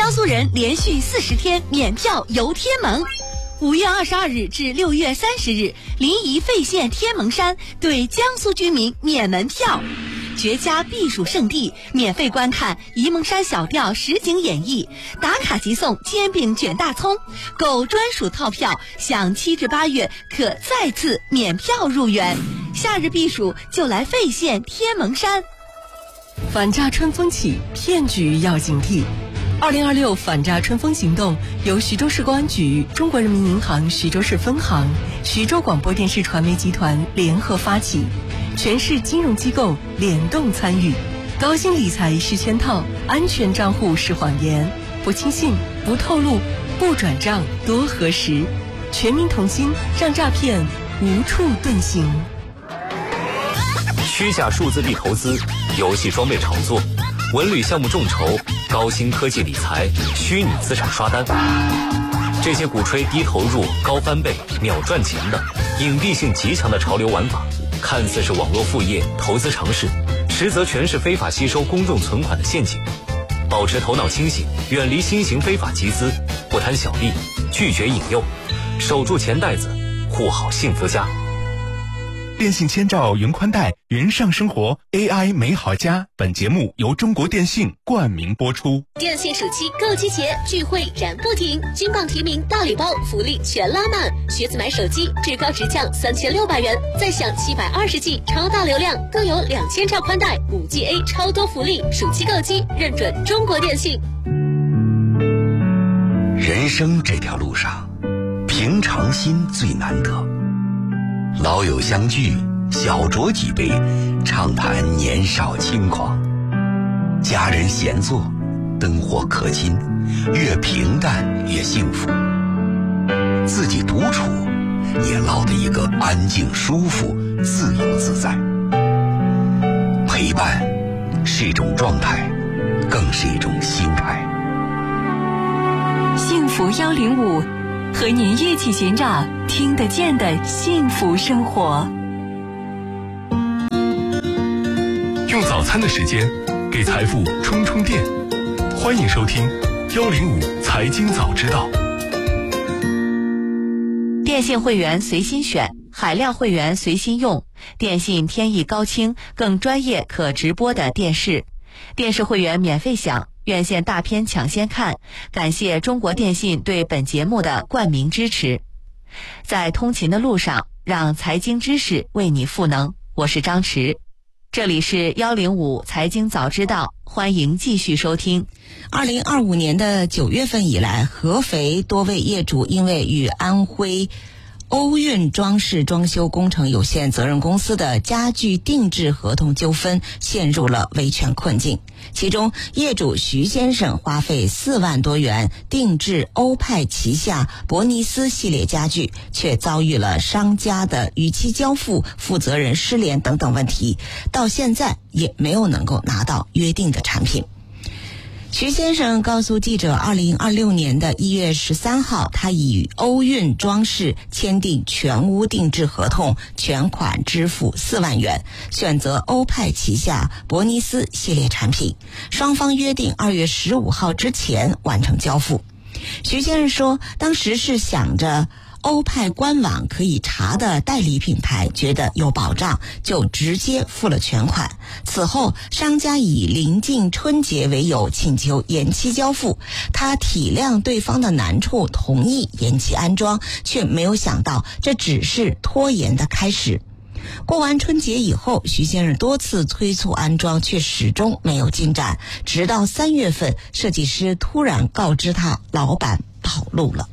江苏人连续40天免票游天门。5月22日至6月30日，临沂费县天门山对江苏居民免门票。绝佳避暑胜地，免费观看沂蒙山小调实景演绎，打卡即送煎饼卷大葱，购专属套票享7至8月可再次免票入园。夏日避暑就来费县天门山。 反诈春风起，骗局要警惕。2026反诈春风行动由徐州市公安局、中国人民银行徐州市分行、徐州广播电视传媒集团联合发起，全市金融机构联动参与。高薪理财是圈套，安全账户是谎言，不轻信，不透露，不转账，多核实。全民同心，让诈骗无处遁形。 虚假数字币投资、游戏装备炒作、文旅项目众筹、高新科技理财、虚拟资产刷单，这些鼓吹低投入、高翻倍、秒赚钱的隐蔽性极强的潮流玩法，看似是网络副业、投资尝试，实则全是非法吸收公众存款的陷阱。保持头脑清醒，远离新型非法集资，不贪小利，拒绝引诱，守住钱袋子，护好幸福家。 电信千兆云宽带，云上生活 AI 美好家。本节目由中国电信冠名播出。 电信暑期购机节聚会燃不停，金榜题名大礼包福利全拉满，学子买手机至高直降3600元，再享720G 超大流量，更有2000兆宽带 5G A 超多福利。暑期购机认准中国电信。 人生这条路上，平常心最难得。老友相聚，小酌几杯，畅谈年少轻狂；家人闲坐，灯火可亲，越平淡越幸福。自己独处，也落得一个安静、舒服、自由自在。陪伴是一种状态，更是一种心态。 幸福105。和您一起寻找听得见的幸福生活。 用早餐的时间给财富充充电，欢迎收听105财经早知道。 电信会员随心选，海量会员随心用，电信天翼高清更专业可直播的电视，电视会员免费享，院线大片抢先看，感谢中国电信对本节目的冠名支持。在通勤的路上，让财经知识为你赋能。我是张弛，这里是105财经早知道，欢迎继续收听。 2025年的9月份以来，合肥多位业主因为与安徽欧运装饰装修工程有限责任公司的家具定制合同纠纷，陷入了维权困境。其中，业主徐先生花费4万多元定制欧派旗下伯尼斯系列家具，却遭遇了商家的逾期交付、负责人失联等等问题，到现在也没有能够拿到约定的产品。徐先生告诉记者，2026年的1月13号，他已与欧运装饰签订全屋定制合同，全款支付4万元，选择欧派旗下伯尼斯系列产品。双方约定2月15号之前完成交付。徐先生说，当时是想着欧派官网可以查的代理品牌，觉得有保障，就直接付了全款。此后，商家以临近春节为由请求延期交付，他体谅对方的难处，同意延期安装，却没有想到这只是拖延的开始。过完春节以后，徐先生多次催促安装，却始终没有进展。直到3月份，设计师突然告知他，老板跑路了。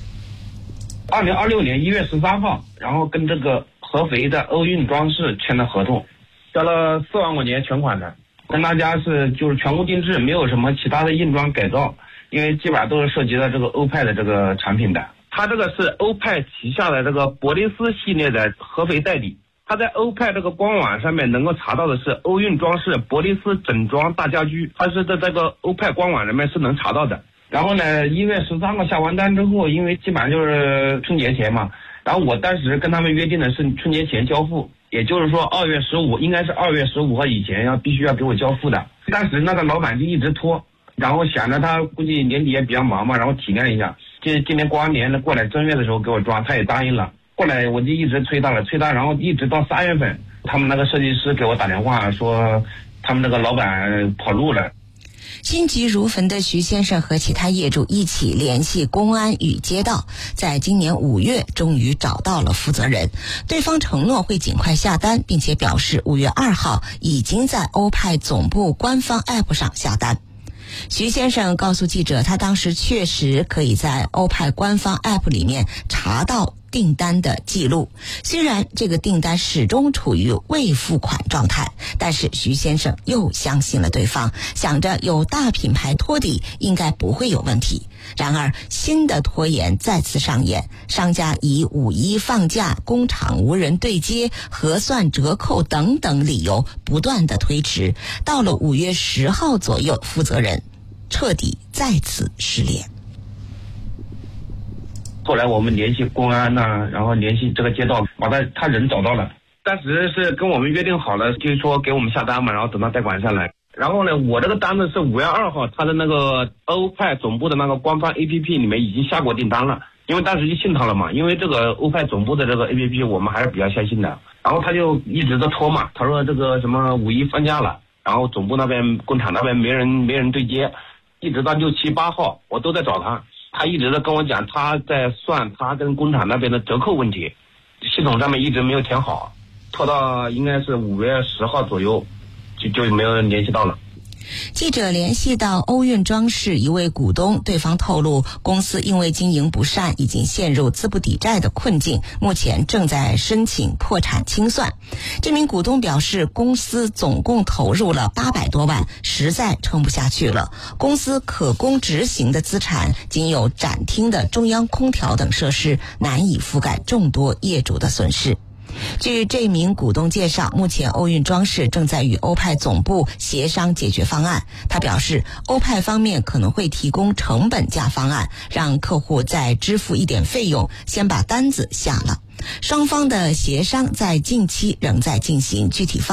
2026年1月13号，然后跟这个合肥的欧运装饰签的合同，交了4万块钱全款的，跟大家就是全屋定制，没有什么其他的硬装改造，因为基本上都是涉及到这个欧派的这个产品的。他这个是欧派旗下的这个伯尼斯系列的合肥代理，他在欧派这个官网上面能够查到的是欧运装饰伯尼斯整装大家居，他是在这个欧派官网上面是能查到的。然后呢，1月13号下完单之后，因为基本上就是春节前嘛，然后我当时跟他们约定的是春节前交付，也就是说2月15，应该是2月15号以前必须要给我交付的。当时那个老板就一直拖， 然后想着他估计年底也比较忙嘛，然后体谅一下。今年过完年过来正月的时候给我装，他也答应了。后来我就一直催他，然后一直到3月份，他们那个设计师给我打电话说，他们那个老板跑路了。 心急如焚的徐先生和其他业主一起联系公安与街道，在今年5月终于找到了负责人，对方承诺会尽快下单，并且表示5月2号已经在欧派总部官方 App 上下单。徐先生告诉记者，他当时确实可以在欧派官方 App 里面查到订单的记录，虽然这个订单始终处于未付款状态，但是徐先生又相信了对方，想着有大品牌托底应该不会有问题。然而新的拖延再次上演，商家以5·1放假、工厂无人对接、核算折扣等等理由不断的推迟，到了5月10号左右，负责人彻底再次失联。 后来我们联系公安然后联系这个街道，把他人找到了。当时是跟我们约定好了，就是说给我们下单嘛，然后等他贷款上来。然后呢，我这个单子是5月2号，他的那个欧派总部的那个官方 APP 里面已经下过订单了，因为当时就信他了嘛，因为这个欧派总部的这个 APP 我们还是比较相信的。然后他就一直在拖嘛，他说这个什么5·1放假了，然后总部那边工厂那边没人对接，一直到6、7、8号我都在找他。他一直在跟我讲，他在算他跟工厂那边的折扣问题，系统上面一直没有填好，拖到应该是5月10号左右，就没有人联系到了。 记者联系到欧运装饰一位股东，对方透露，公司因为经营不善，已经陷入资不抵债的困境，目前正在申请破产清算。这名股东表示，公司总共投入了800多万，实在撑不下去了。公司可供执行的资产仅有展厅的中央空调等设施，难以覆盖众多业主的损失。据这名股东介绍，目前欧运装饰正在与欧派总部协商解决方案。他表示，欧派方面可能会提供成本价方案，让客户再支付一点费用，先把单子下了。双方的协商在近期仍在进行，具体方